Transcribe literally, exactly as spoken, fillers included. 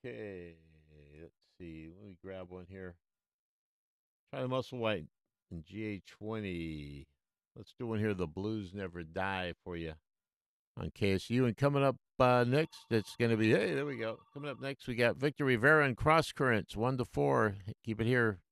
Okay, let's see. Let me grab one here. Try the Muscle White in G A twenty. Let's do one here. The Blues Never Die for you on K S U. And coming up uh, next, it's going to be, hey, there we go. Coming up next, we got Victor Rivera and Cross Currents, one to four. Keep it here.